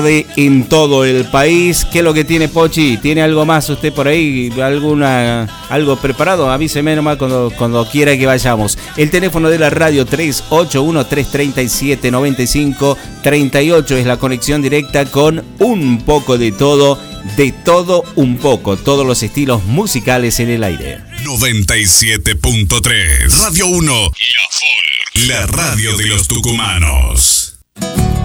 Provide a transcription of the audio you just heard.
en todo el país. ¿Qué es lo que tiene, Pochi? ¿Tiene algo más usted por ahí? ¿Algo preparado? Avíseme nomás cuando quiera que vayamos. El teléfono de la radio 381-337-9538 es la conexión directa con un poco de todo un poco, todos los estilos musicales en el aire. 97.3 Radio 1 La Folk, la radio de los tucumanos.